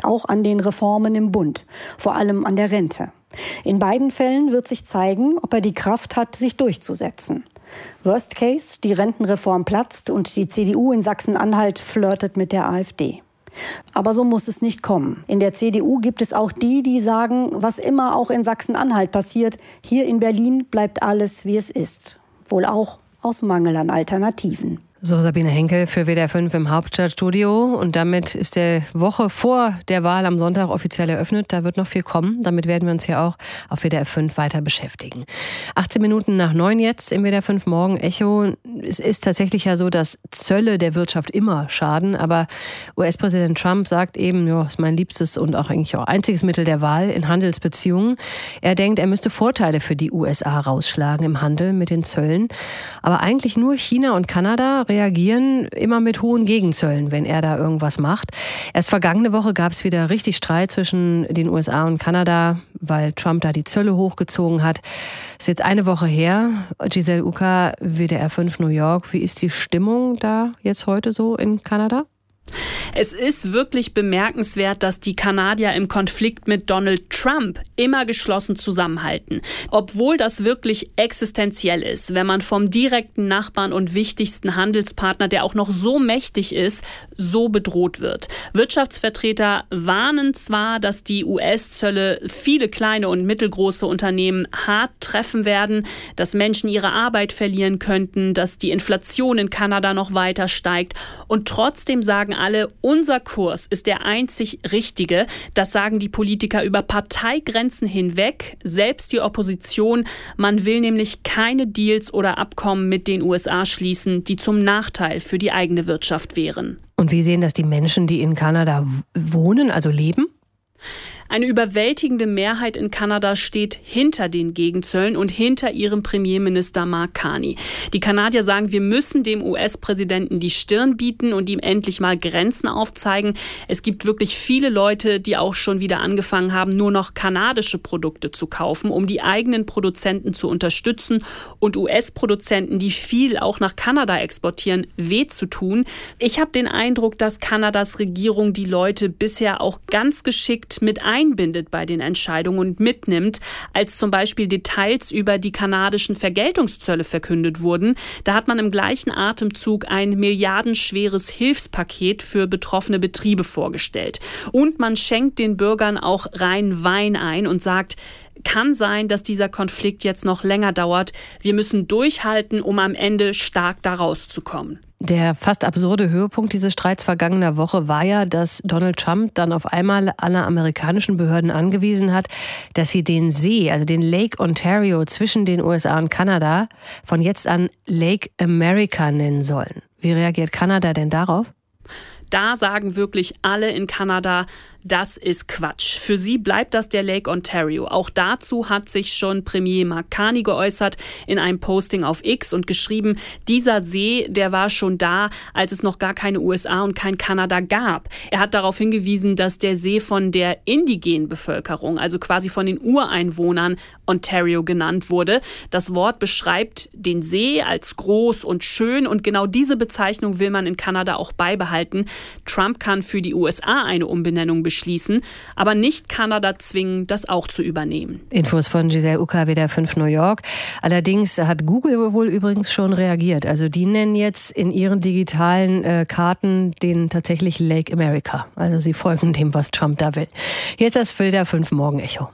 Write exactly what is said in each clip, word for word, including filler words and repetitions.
liegt auch an den Reformen im Bund, vor allem an der Rente. In beiden Fällen wird sich zeigen, ob er die Kraft hat, sich durchzusetzen. Worst Case, die Rentenreform platzt und die C D U in Sachsen-Anhalt flirtet mit der AfD. Aber so muss es nicht kommen. In der C D U gibt es auch die, die sagen, was immer auch in Sachsen-Anhalt passiert, hier in Berlin bleibt alles, wie es ist. Wohl auch aus Mangel an Alternativen. So, Sabine Henkel für W D R fünf im Hauptstadtstudio. Und damit ist die Woche vor der Wahl am Sonntag offiziell eröffnet. Da wird noch viel kommen. Damit werden wir uns hier auch auf W D R fünf weiter beschäftigen. achtzehn Minuten nach neun jetzt im W D R fünf Morgen Echo. Es ist tatsächlich ja so, dass Zölle der Wirtschaft immer schaden. Aber U S-Präsident Trump sagt eben, ja, ist mein liebstes und auch eigentlich auch einziges Mittel der Wahl in Handelsbeziehungen. Er denkt, er müsste Vorteile für die U S A rausschlagen im Handel mit den Zöllen. Aber eigentlich nur China und Kanada reagieren immer mit hohen Gegenzöllen, wenn er da irgendwas macht. Erst vergangene Woche gab es wieder richtig Streit zwischen den U S A und Kanada, weil Trump da die Zölle hochgezogen hat. Ist jetzt eine Woche her. Giselle Ucker, W D R fünf New York. Wie ist die Stimmung da jetzt heute so in Kanada? Es ist wirklich bemerkenswert, dass die Kanadier im Konflikt mit Donald Trump immer geschlossen zusammenhalten. Obwohl das wirklich existenziell ist, wenn man vom direkten Nachbarn und wichtigsten Handelspartner, der auch noch so mächtig ist, so bedroht wird. Wirtschaftsvertreter warnen zwar, dass die U S-Zölle viele kleine und mittelgroße Unternehmen hart treffen werden, dass Menschen ihre Arbeit verlieren könnten, dass die Inflation in Kanada noch weiter steigt. Und trotzdem sagen alle, unser Kurs ist der einzig richtige. Das sagen die Politiker über Parteigrenzen hinweg, selbst die Opposition. Man will nämlich keine Deals oder Abkommen mit den U S A schließen, die zum Nachteil für die eigene Wirtschaft wären. Und wie sehen das die Menschen, die in Kanada wohnen, also leben? Eine überwältigende Mehrheit in Kanada steht hinter den Gegenzöllen und hinter ihrem Premierminister Mark Carney. Die Kanadier sagen, wir müssen dem U S-Präsidenten die Stirn bieten und ihm endlich mal Grenzen aufzeigen. Es gibt wirklich viele Leute, die auch schon wieder angefangen haben, nur noch kanadische Produkte zu kaufen, um die eigenen Produzenten zu unterstützen und U S-Produzenten, die viel auch nach Kanada exportieren, weh zu tun. Ich habe den Eindruck, dass Kanadas Regierung die Leute bisher auch ganz geschickt mit ein einbindet bei den Entscheidungen und mitnimmt, als zum Beispiel Details über die kanadischen Vergeltungszölle verkündet wurden. Da hat man im gleichen Atemzug ein milliardenschweres Hilfspaket für betroffene Betriebe vorgestellt. Und man schenkt den Bürgern auch rein Wein ein und sagt, kann sein, dass dieser Konflikt jetzt noch länger dauert. Wir müssen durchhalten, um am Ende stark da rauszukommen. Der fast absurde Höhepunkt dieses Streits vergangener Woche war ja, dass Donald Trump dann auf einmal alle amerikanischen Behörden angewiesen hat, dass sie den See, also den Lake Ontario zwischen den U S A und Kanada, von jetzt an Lake America nennen sollen. Wie reagiert Kanada denn darauf? Da sagen wirklich alle in Kanada, das ist Quatsch. Für sie bleibt das der Lake Ontario. Auch dazu hat sich schon Premier Mark Carney geäußert in einem Posting auf X und geschrieben, dieser See, der war schon da, als es noch gar keine U S A und kein Kanada gab. Er hat darauf hingewiesen, dass der See von der indigenen Bevölkerung, also quasi von den Ureinwohnern, Ontario genannt wurde. Das Wort beschreibt den See als groß und schön und genau diese Bezeichnung will man in Kanada auch beibehalten. Trump kann für die U S A eine Umbenennung beschließen, aber nicht Kanada zwingen, das auch zu übernehmen. Infos von Giselle Ucker, W D R fünf New York. Allerdings hat Google wohl übrigens schon reagiert. Also die nennen jetzt in ihren digitalen äh, Karten den tatsächlich Lake America. Also sie folgen dem, was Trump da will. Hier ist das W D R fünf Morgen Echo.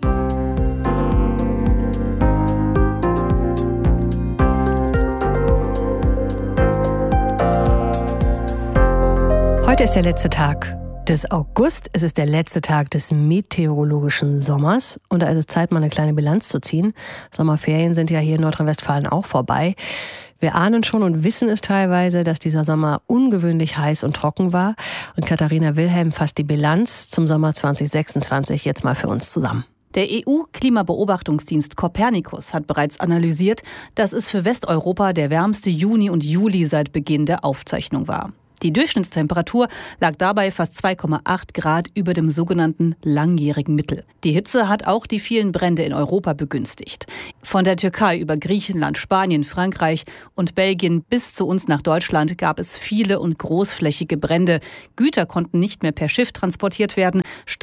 Heute ist der letzte Tag des August. Es ist der letzte Tag des meteorologischen Sommers. Und da ist es Zeit, mal eine kleine Bilanz zu ziehen. Sommerferien sind ja hier in Nordrhein-Westfalen auch vorbei. Wir ahnen schon und wissen es teilweise, dass dieser Sommer ungewöhnlich heiß und trocken war. Und Katharina Wilhelm fasst die Bilanz zum Sommer zwanzig sechsundzwanzig jetzt mal für uns zusammen. Der E U-Klimabeobachtungsdienst Copernicus hat bereits analysiert, dass es für Westeuropa der wärmste Juni und Juli seit Beginn der Aufzeichnung war. Die Durchschnittstemperatur lag dabei fast zwei Komma acht Grad über dem sogenannten langjährigen Mittel. Die Hitze hat auch die vielen Brände in Europa begünstigt. Von der Türkei über Griechenland, Spanien, Frankreich und Belgien bis zu uns nach Deutschland gab es viele und großflächige Brände. Güter konnten nicht mehr per Schiff transportiert werden.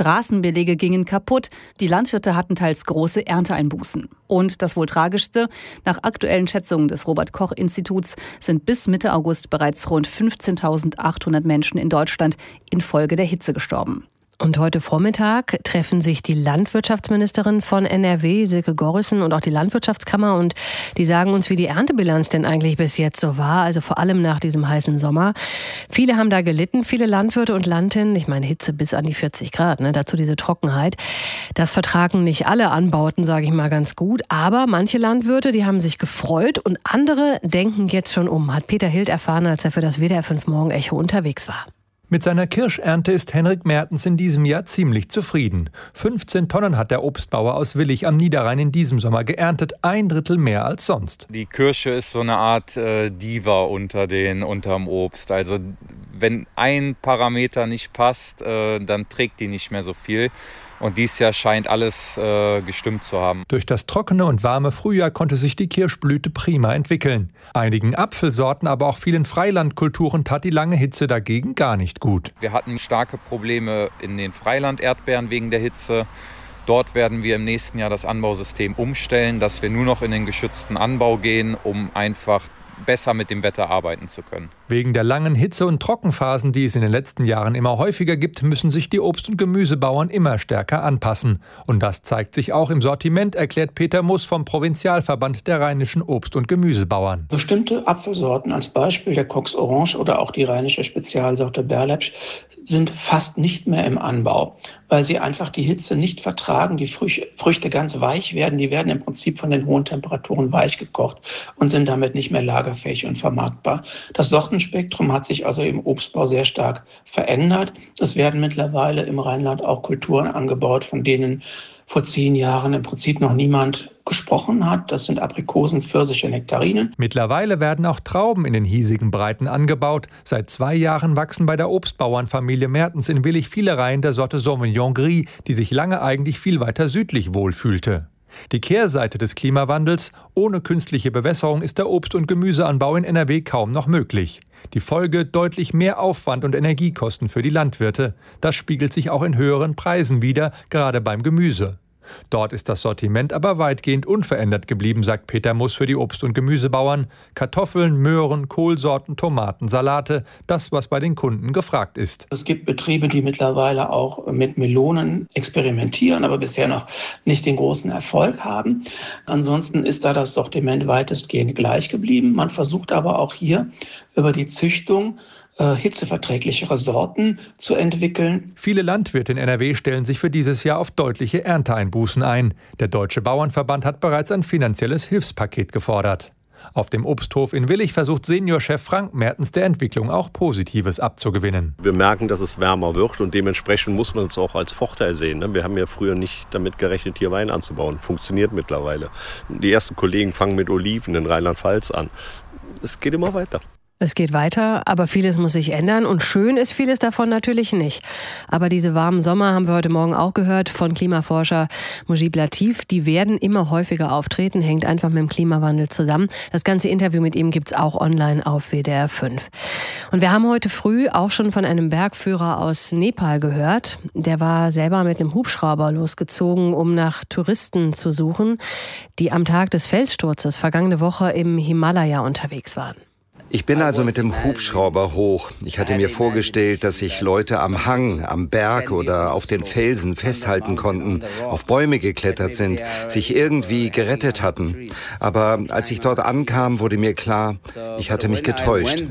Straßenbeläge gingen kaputt, die Landwirte hatten teils große Ernteeinbußen. Und das wohl Tragischste, nach aktuellen Schätzungen des Robert-Koch-Instituts sind bis Mitte August bereits rund fünfzehntausendachthundert Menschen in Deutschland infolge der Hitze gestorben. Und heute Vormittag treffen sich die Landwirtschaftsministerin von N R W, Silke Gorissen, und auch die Landwirtschaftskammer. Und die sagen uns, wie die Erntebilanz denn eigentlich bis jetzt so war, also vor allem nach diesem heißen Sommer. Viele haben da gelitten, viele Landwirte und Landhinnen. Ich meine, Hitze bis an die vierzig Grad, ne? Dazu diese Trockenheit. Das vertragen nicht alle Anbauten, sage ich mal, ganz gut. Aber manche Landwirte, die haben sich gefreut und andere denken jetzt schon um, hat Peter Hild erfahren, als er für das W D R fünf Morgenecho unterwegs war. Mit seiner Kirschernte ist Henrik Mertens in diesem Jahr ziemlich zufrieden. fünfzehn Tonnen hat der Obstbauer aus Willich am Niederrhein in diesem Sommer geerntet, ein Drittel mehr als sonst. Die Kirsche ist so eine Art äh, Diva unter den, unterm Obst. Also wenn ein Parameter nicht passt, äh, dann trägt die nicht mehr so viel. Und dieses Jahr scheint alles äh, gestimmt zu haben. Durch das trockene und warme Frühjahr konnte sich die Kirschblüte prima entwickeln. Einigen Apfelsorten, aber auch vielen Freilandkulturen tat die lange Hitze dagegen gar nicht gut. Wir hatten starke Probleme in den Freilanderdbeeren wegen der Hitze. Dort werden wir im nächsten Jahr das Anbausystem umstellen, dass wir nur noch in den geschützten Anbau gehen, um einfach besser mit dem Wetter arbeiten zu können. Wegen der langen Hitze- und Trockenphasen, die es in den letzten Jahren immer häufiger gibt, müssen sich die Obst- und Gemüsebauern immer stärker anpassen. Und das zeigt sich auch im Sortiment, erklärt Peter Muss vom Provinzialverband der rheinischen Obst- und Gemüsebauern. Bestimmte Apfelsorten, als Beispiel der Cox Orange oder auch die rheinische Spezialsorte Berlepsch, sind fast nicht mehr im Anbau, weil sie einfach die Hitze nicht vertragen, die Früchte ganz weich werden. Die werden im Prinzip von den hohen Temperaturen weich gekocht und sind damit nicht mehr lagerfähig und vermarktbar. Das Sortenspektrum hat sich also im Obstbau sehr stark verändert. Es werden mittlerweile im Rheinland auch Kulturen angebaut, von denen vor zehn Jahren im Prinzip noch niemand gesprochen hat. Das sind Aprikosen, Pfirsiche, Nektarinen. Mittlerweile werden auch Trauben in den hiesigen Breiten angebaut. Seit zwei Jahren wachsen bei der Obstbauernfamilie Mertens in Willich viele Reihen der Sorte Sauvignon Gris, die sich lange eigentlich viel weiter südlich wohlfühlte. Die Kehrseite des Klimawandels: ohne künstliche Bewässerung ist der Obst- und Gemüseanbau in N R W kaum noch möglich. Die Folge: deutlich mehr Aufwand und Energiekosten für die Landwirte. Das spiegelt sich auch in höheren Preisen wider, gerade beim Gemüse. Dort ist das Sortiment aber weitgehend unverändert geblieben, sagt Peter Muss für die Obst- und Gemüsebauern. Kartoffeln, Möhren, Kohlsorten, Tomaten, Salate, das, was bei den Kunden gefragt ist. Es gibt Betriebe, die mittlerweile auch mit Melonen experimentieren, aber bisher noch nicht den großen Erfolg haben. Ansonsten ist da das Sortiment weitestgehend gleich geblieben. Man versucht aber auch hier über die Züchtung hitzeverträglichere Sorten zu entwickeln. Viele Landwirte in N R W stellen sich für dieses Jahr auf deutliche Ernteeinbußen ein. Der Deutsche Bauernverband hat bereits ein finanzielles Hilfspaket gefordert. Auf dem Obsthof in Willich versucht Seniorchef Frank Mertens der Entwicklung auch Positives abzugewinnen. Wir merken, dass es wärmer wird und dementsprechend muss man es auch als Vorteil sehen. Wir haben ja früher nicht damit gerechnet, hier Wein anzubauen. Funktioniert mittlerweile. Die ersten Kollegen fangen mit Oliven in Rheinland-Pfalz an. Es geht immer weiter. Es geht weiter, aber vieles muss sich ändern und schön ist vieles davon natürlich nicht. Aber diese warmen Sommer haben wir heute Morgen auch gehört von Klimaforscher Mujib Latif. Die werden immer häufiger auftreten, hängt einfach mit dem Klimawandel zusammen. Das ganze Interview mit ihm gibt's auch online auf W D R fünf. Und wir haben heute früh auch schon von einem Bergführer aus Nepal gehört. Der war selber mit einem Hubschrauber losgezogen, um nach Touristen zu suchen, die am Tag des Felssturzes vergangene Woche im Himalaya unterwegs waren. Ich bin also mit dem Hubschrauber hoch. Ich hatte mir vorgestellt, dass sich Leute am Hang, am Berg oder auf den Felsen festhalten konnten, auf Bäume geklettert sind, sich irgendwie gerettet hatten. Aber als ich dort ankam, wurde mir klar, ich hatte mich getäuscht.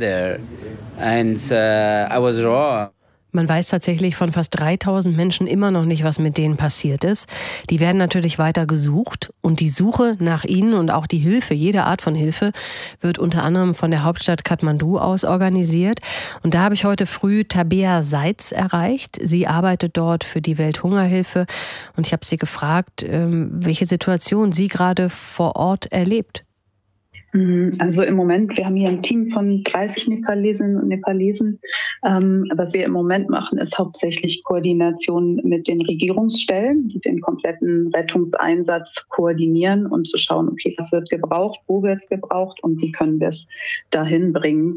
Man weiß tatsächlich von fast dreitausend Menschen immer noch nicht, was mit denen passiert ist. Die werden natürlich weiter gesucht und die Suche nach ihnen und auch die Hilfe, jede Art von Hilfe, wird unter anderem von der Hauptstadt Kathmandu aus organisiert. Und da habe ich heute früh Tabea Seitz erreicht. Sie arbeitet dort für die Welthungerhilfe und ich habe sie gefragt, welche Situation sie gerade vor Ort erlebt. Also im Moment, wir haben hier ein Team von dreißig Nepalesinnen und Nepalesen. Ähm, was wir im Moment machen, ist hauptsächlich Koordination mit den Regierungsstellen, die den kompletten Rettungseinsatz koordinieren und zu schauen, okay, was wird gebraucht, wo wird es gebraucht und wie können wir es dahin bringen.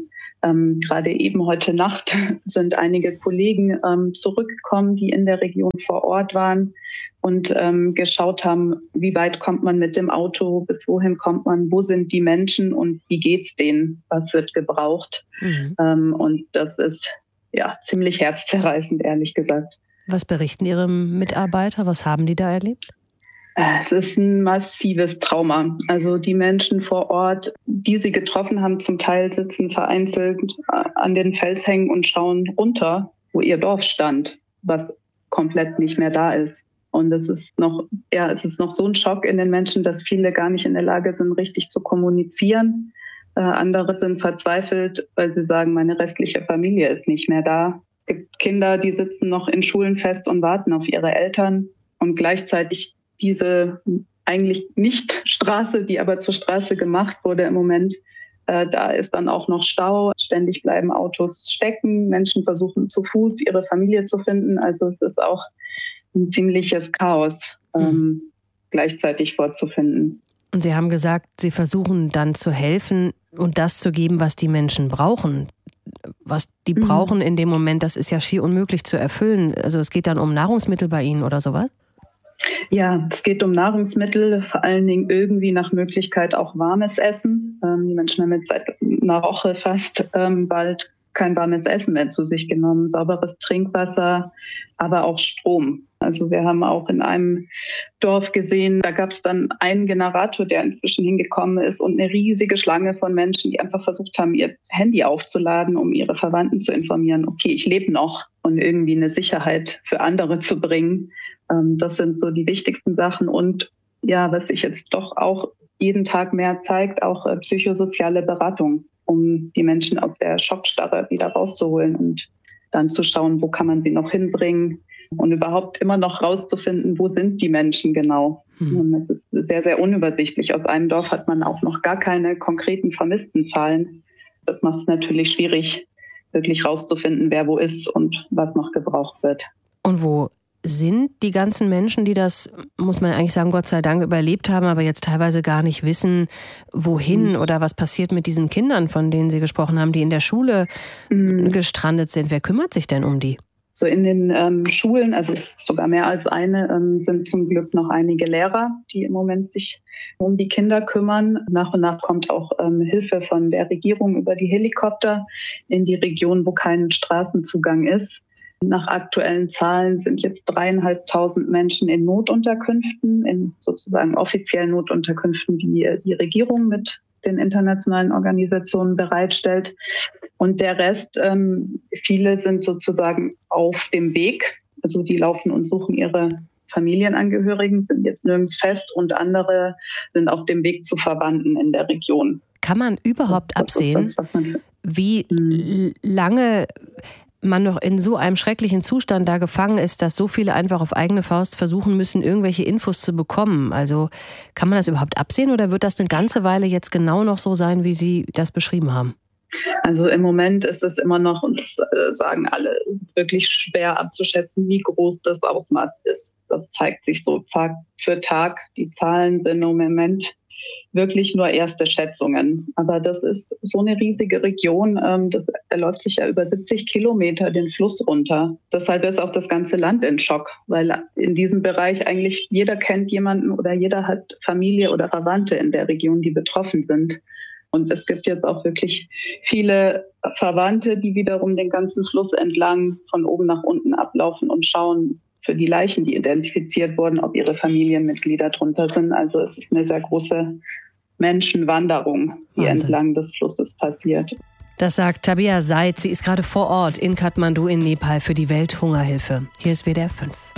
Ähm, gerade eben heute Nacht sind einige Kollegen ähm, zurückgekommen, die in der Region vor Ort waren und ähm, geschaut haben, wie weit kommt man mit dem Auto, bis wohin kommt man, wo sind die Menschen und wie geht's denen, was wird gebraucht. Mhm. Ähm, und das ist ja ziemlich herzzerreißend, ehrlich gesagt. Was berichten Ihre Mitarbeiter? Was haben die da erlebt? Es ist ein massives Trauma. Also die Menschen vor Ort, die sie getroffen haben, zum Teil sitzen vereinzelt an den Felshängen und schauen runter, wo ihr Dorf stand, was komplett nicht mehr da ist. Und es ist noch, ja, es ist noch so ein Schock in den Menschen, dass viele gar nicht in der Lage sind, richtig zu kommunizieren. Äh, andere sind verzweifelt, weil sie sagen, meine restliche Familie ist nicht mehr da. Es gibt Kinder, die sitzen noch in Schulen fest und warten auf ihre Eltern. Und gleichzeitig diese eigentlich nicht Straße, die aber zur Straße gemacht wurde im Moment, äh, da ist dann auch noch Stau. Ständig bleiben Autos stecken. Menschen versuchen zu Fuß ihre Familie zu finden. Also es ist auch ein ziemliches Chaos ähm, mhm. gleichzeitig vorzufinden. Und Sie haben gesagt, Sie versuchen dann zu helfen und das zu geben, was die Menschen brauchen. Was die mhm. brauchen in dem Moment, das ist ja schier unmöglich zu erfüllen. Also es geht dann um Nahrungsmittel bei Ihnen oder sowas? Ja, es geht um Nahrungsmittel, vor allen Dingen irgendwie nach Möglichkeit auch warmes Essen. Ähm, die Menschen haben jetzt seit einer Woche fast ähm, bald kein warmes Essen mehr zu sich genommen, sauberes Trinkwasser, aber auch Strom. Also wir haben auch in einem Dorf gesehen, da gab es dann einen Generator, der inzwischen hingekommen ist und eine riesige Schlange von Menschen, die einfach versucht haben, ihr Handy aufzuladen, um ihre Verwandten zu informieren, okay, ich lebe noch, und irgendwie eine Sicherheit für andere zu bringen. Ähm, das sind so die wichtigsten Sachen. Und ja, was sich jetzt doch auch jeden Tag mehr zeigt, auch äh, psychosoziale Beratung, um die Menschen aus der Schockstarre wieder rauszuholen und dann zu schauen, wo kann man sie noch hinbringen und überhaupt immer noch rauszufinden, wo sind die Menschen genau. Hm. Und das ist sehr, sehr unübersichtlich. Aus einem Dorf hat man auch noch gar keine konkreten Vermisstenzahlen. Das macht es natürlich schwierig, wirklich rauszufinden, wer wo ist und was noch gebraucht wird. Und wo sind die ganzen Menschen, die das, muss man eigentlich sagen, Gott sei Dank überlebt haben, aber jetzt teilweise gar nicht wissen, wohin mhm. oder was passiert mit diesen Kindern, von denen Sie gesprochen haben, die in der Schule mhm. gestrandet sind? Wer kümmert sich denn um die? So in den ähm, Schulen, also es ist sogar mehr als eine, ähm, sind zum Glück noch einige Lehrer, die im Moment sich um die Kinder kümmern. Nach und nach kommt auch ähm, Hilfe von der Regierung über die Helikopter in die Region, wo kein Straßenzugang ist. Nach aktuellen Zahlen sind jetzt dreieinhalbtausend Menschen in Notunterkünften, in sozusagen offiziellen Notunterkünften, die die Regierung mit den internationalen Organisationen bereitstellt. Und der Rest, ähm, viele sind sozusagen auf dem Weg. Also die laufen und suchen ihre Familienangehörigen, sind jetzt nirgends fest, und andere sind auf dem Weg zu Verwandten in der Region. Kann man überhaupt das, das absehen, das, man wie hm. lange man noch in so einem schrecklichen Zustand da gefangen ist, dass so viele einfach auf eigene Faust versuchen müssen, irgendwelche Infos zu bekommen? Also kann man das überhaupt absehen oder wird das eine ganze Weile jetzt genau noch so sein, wie Sie das beschrieben haben? Also im Moment ist es immer noch, und das sagen alle, wirklich schwer abzuschätzen, wie groß das Ausmaß ist. Das zeigt sich so Tag für Tag. Die Zahlen sind im Moment wirklich nur erste Schätzungen. Aber das ist so eine riesige Region, das erläuft sich ja über siebzig Kilometer den Fluss runter. Deshalb ist auch das ganze Land in Schock, weil in diesem Bereich eigentlich jeder kennt jemanden oder jeder hat Familie oder Verwandte in der Region, die betroffen sind. Und es gibt jetzt auch wirklich viele Verwandte, die wiederum den ganzen Fluss entlang von oben nach unten ablaufen und schauen für die Leichen, die identifiziert wurden, ob ihre Familienmitglieder drunter sind. Also es ist eine sehr große Menschenwanderung, die Wahnsinn. Entlang des Flusses passiert. Das sagt Tabea Seitz. Sie ist gerade vor Ort in Kathmandu in Nepal für die Welthungerhilfe. Hier ist W D R fünf.